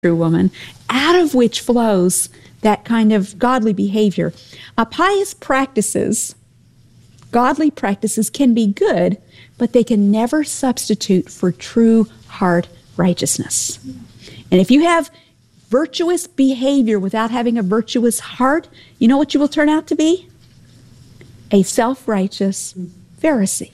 true woman, out of which flows that kind of godly behavior. Pious practices, godly practices can be good, but they can never substitute for true heart righteousness. And if you have virtuous behavior without having a virtuous heart, you know what you will turn out to be? A self-righteous Pharisee.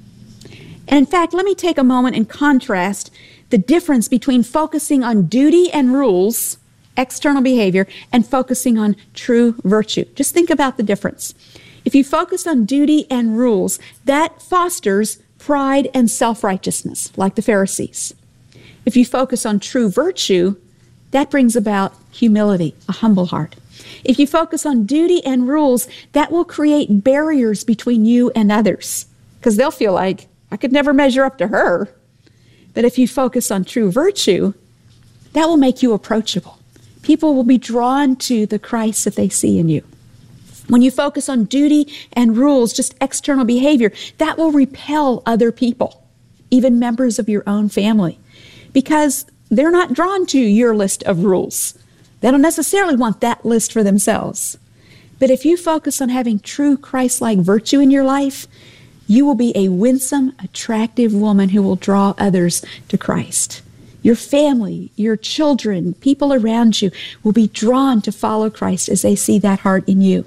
And in fact, let me take a moment and contrast the difference between focusing on duty and rules, external behavior, and focusing on true virtue. Just think about the difference. If you focus on duty and rules, that fosters pride and self-righteousness, like the Pharisees. If you focus on true virtue, that brings about humility, a humble heart. If you focus on duty and rules, that will create barriers between you and others, because they'll feel like, I could never measure up to her. But if you focus on true virtue, that will make you approachable. People will be drawn to the Christ that they see in you. When you focus on duty and rules, just external behavior, that will repel other people, even members of your own family, because they're not drawn to your list of rules. They don't necessarily want that list for themselves. But if you focus on having true Christ-like virtue in your life, you will be a winsome, attractive woman who will draw others to Christ. Your family, your children, people around you will be drawn to follow Christ as they see that heart in you.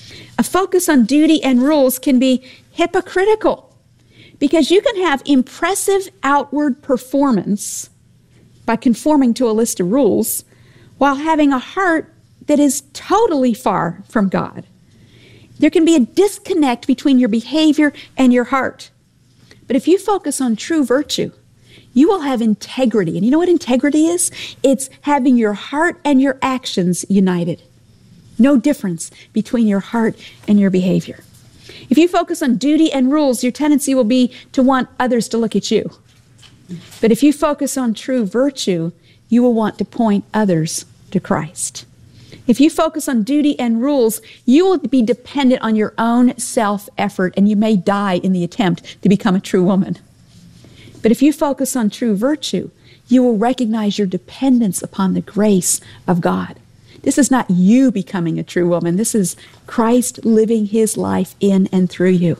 A focus on duty and rules can be hypocritical, because you can have impressive outward performance by conforming to a list of rules while having a heart that is totally far from God. There can be a disconnect between your behavior and your heart. But if you focus on true virtue, you will have integrity. And you know what integrity is? It's having your heart and your actions united. No difference between your heart and your behavior. If you focus on duty and rules, your tendency will be to want others to look at you. But if you focus on true virtue, you will want to point others to Christ. If you focus on duty and rules, you will be dependent on your own self-effort, and you may die in the attempt to become a true woman. But if you focus on true virtue, you will recognize your dependence upon the grace of God. This is not you becoming a true woman. This is Christ living his life in and through you.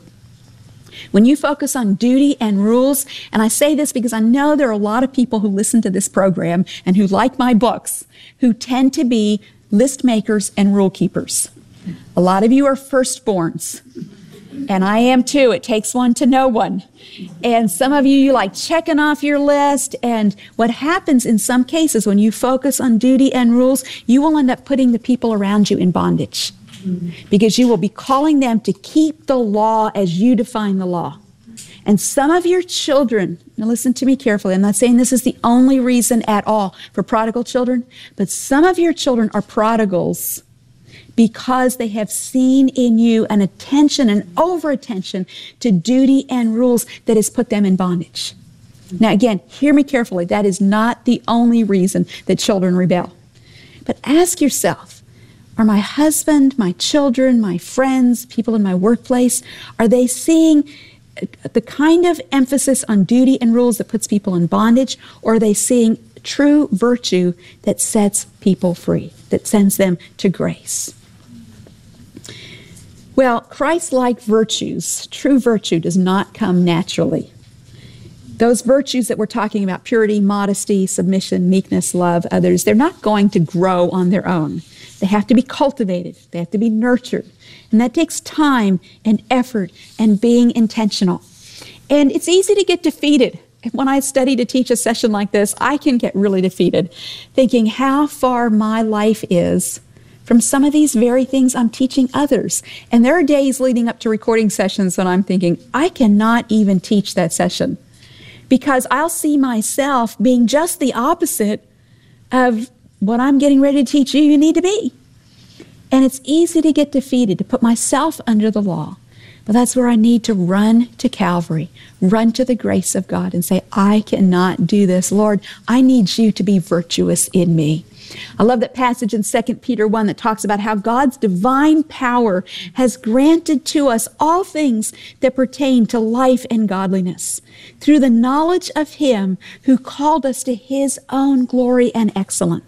When you focus on duty and rules, and I say this because I know there are a lot of people who listen to this program and who like my books, who tend to be list makers and rule keepers. A lot of you are firstborns, and I am too. It takes one to know one. And some of you like checking off your list, and what happens in some cases when you focus on duty and rules, you will end up putting the people around you in bondage, because you will be calling them to keep the law as you define the law. And some of your children, now listen to me carefully, I'm not saying this is the only reason at all for prodigal children, but some of your children are prodigals because they have seen in you an attention, an over-attention to duty and rules that has put them in bondage. Now again, hear me carefully, that is not the only reason that children rebel. But ask yourself, are my husband, my children, my friends, people in my workplace, are they seeing the kind of emphasis on duty and rules that puts people in bondage, or are they seeing true virtue that sets people free, that sends them to grace? Well, Christ-like virtues, true virtue, does not come naturally. Those virtues that we're talking about, purity, modesty, submission, meekness, love, others, they're not going to grow on their own. They have to be cultivated. They have to be nurtured. And that takes time and effort and being intentional. And it's easy to get defeated. When I study to teach a session like this, I can get really defeated, thinking how far my life is from some of these very things I'm teaching others. And there are days leading up to recording sessions when I'm thinking, I cannot even teach that session, because I'll see myself being just the opposite of what I'm getting ready to teach you need to be. And it's easy to get defeated, to put myself under the law. But that's where I need to run to Calvary, run to the grace of God and say, I cannot do this. Lord, I need you to be virtuous in me. I love that passage in 2 Peter 1 that talks about how God's divine power has granted to us all things that pertain to life and godliness through the knowledge of him who called us to his own glory and excellence.